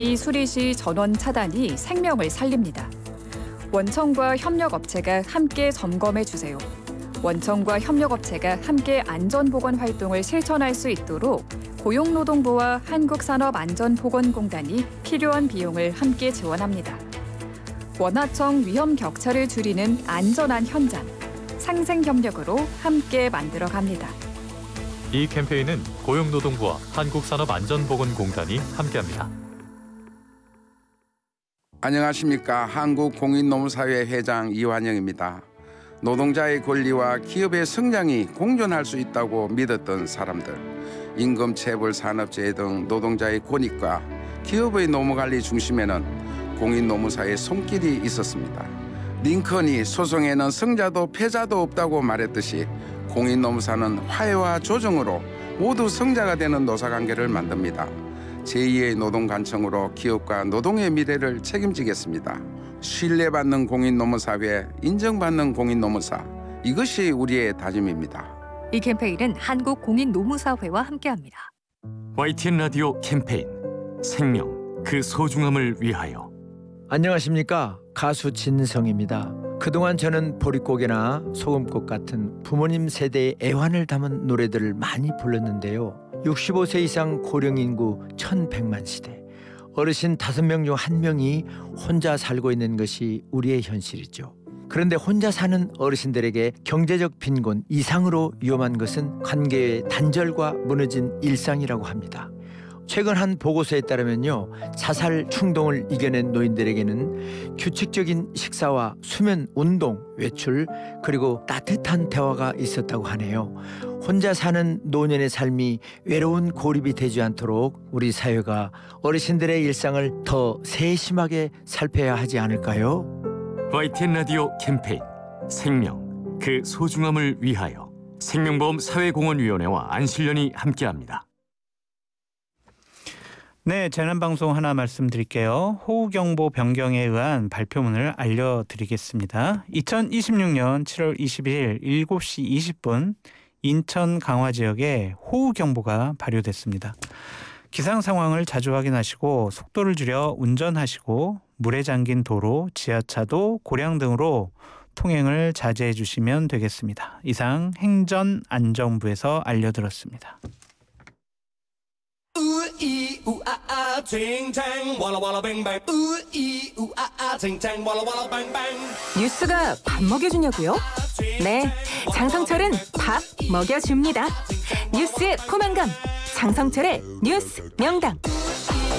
이 수리 시 전원 차단이 생명을 살립니다. 원청과 협력업체가 함께 점검해 주세요. 원청과 협력업체가 함께 안전보건 활동을 실천할 수 있도록 고용노동부와 한국산업안전보건공단이 필요한 비용을 함께 지원합니다. 원하청 위험 격차를 줄이는 안전한 현장, 상생협력으로 함께 만들어갑니다. 이 캠페인은 고용노동부와 한국산업안전보건공단이 함께합니다. 안녕하십니까. 한국공인노무사회 회장 이완영입니다. 노동자의 권리와 기업의 성장이 공존할 수 있다고 믿었던 사람들, 임금 체불 산업재해 등 노동자의 권익과 기업의 노무관리 중심에는 공인노무사의 손길이 있었습니다. 링컨이 소송에는 승자도 패자도 없다고 말했듯이 공인노무사는 화해와 조정으로 모두 성자가 되는 노사관계를 만듭니다. 제2의 노동관청으로 기업과 노동의 미래를 책임지겠습니다. 신뢰받는 공인노무사회, 인정받는 공인노무사, 이것이 우리의 다짐입니다. 이 캠페인은 한국공인노무사회와 함께합니다. YTN 라디오 캠페인 생명, 그 소중함을 위하여. 안녕하십니까. 가수 진성입니다. 그동안 저는 보릿고개나 소금꽃 같은 부모님 세대의 애환을 담은 노래들을 많이 불렀는데요. 65세 이상 고령인구 1100만 시대, 어르신 5명 중 1명이 혼자 살고 있는 것이 우리의 현실이죠. 그런데 혼자 사는 어르신들에게 경제적 빈곤 이상으로 위험한 것은 관계의 단절과 무너진 일상이라고 합니다. 최근 한 보고서에 따르면요, 자살 충동을 이겨낸 노인들에게는 규칙적인 식사와 수면, 운동, 외출, 그리고 따뜻한 대화가 있었다고 하네요. 혼자 사는 노년의 삶이 외로운 고립이 되지 않도록 우리 사회가 어르신들의 일상을 더 세심하게 살펴야 하지 않을까요? YTN 라디오 캠페인 생명, 그 소중함을 위하여. 생명보험 사회공헌위원회와 안실련이 함께합니다. 네, 재난방송 하나 말씀드릴게요. 호우경보 변경에 의한 발표문을 알려드리겠습니다. 2026년 7월 22일 7시 20분 인천 강화 지역에 호우경보가 발효됐습니다. 기상 상황을 자주 확인하시고 속도를 줄여 운전하시고 물에 잠긴 도로, 지하차도, 고량 등으로 통행을 자제해 주시면 되겠습니다. 이상 행전안전부에서 알려드렸습니다. 뉴스가 밥 먹여주냐고요? 네, 장성철은 밥 먹여줍니다. 뉴스의 포만감, 장성철의 뉴스 명당.